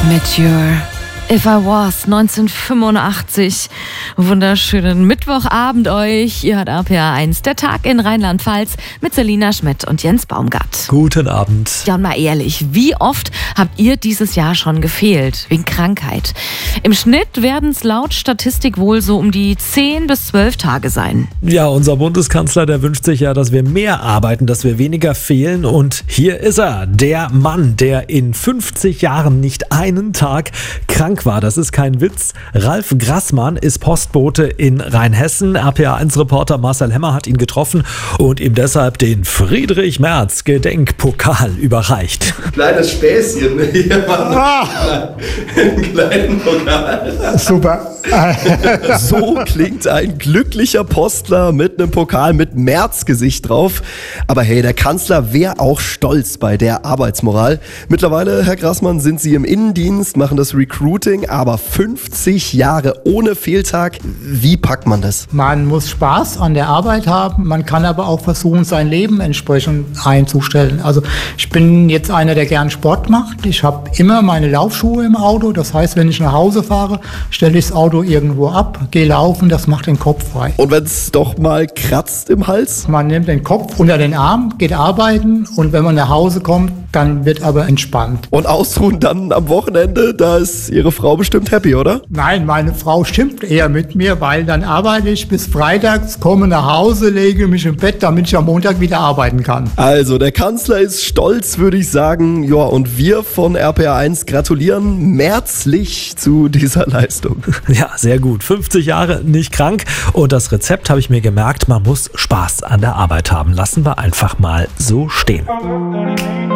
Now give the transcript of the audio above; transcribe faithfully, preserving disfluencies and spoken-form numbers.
Mature. If I Was, neunzehnhundertfünfundachtzig. Wunderschönen Mittwochabend euch. Ihr hört R P R eins, der Tag in Rheinland-Pfalz mit Selina Schmidt und Jens Baumgart. Guten Abend. Ja, und mal ehrlich, wie oft habt ihr dieses Jahr schon gefehlt? Wegen Krankheit. Im Schnitt werden es laut Statistik wohl so um die zehn bis zwölf Tage sein. Ja, unser Bundeskanzler, der wünscht sich ja, dass wir mehr arbeiten, dass wir weniger fehlen. Und hier ist er, der Mann, der in fünfzig Jahren nicht einen Tag krank war. Das ist kein Witz. Ralf Grassmann ist Postbote in Rheinhessen. R P R eins Reporter Marcel Hemmer hat ihn getroffen und ihm deshalb den Friedrich Merz Gedenkpokal überreicht. Kleines Späßchen. Hier war ein kleinen Pokal. Super. So klingt ein glücklicher Postler mit einem Pokal mit Merz-Gesicht drauf. Aber hey, der Kanzler wäre auch stolz bei der Arbeitsmoral. Mittlerweile, Herr Grassmann, sind Sie im Innendienst, machen das Recruiting, aber fünfzig Jahre ohne Fehltag. Wie packt man das? Man muss Spaß an der Arbeit haben. Man kann aber auch versuchen, sein Leben entsprechend einzustellen. Also ich bin jetzt einer, der gern Sport macht. Ich habe immer meine Laufschuhe im Auto. Das heißt, wenn ich nach Hause fahre, stelle ich das Auto irgendwo ab, gehe laufen. Das macht den Kopf frei. Und wenn es doch mal kratzt im Hals? Man nimmt den Kopf unter den Arm, geht arbeiten und wenn man nach Hause kommt, dann wird aber entspannt. Und ausruhen dann am Wochenende, da ist Ihre Frau bestimmt happy, oder? Nein, meine Frau schimpft eher mit mir, weil dann arbeite ich bis freitags, komme nach Hause, lege mich im Bett, damit ich am Montag wieder arbeiten kann. Also, der Kanzler ist stolz, würde ich sagen. Ja, und wir von R P R eins gratulieren merzlich zu dieser Leistung. Ja, sehr gut. fünfzig Jahre nicht krank. Und das Rezept habe ich mir gemerkt, man muss Spaß an der Arbeit haben. Lassen wir einfach mal so stehen.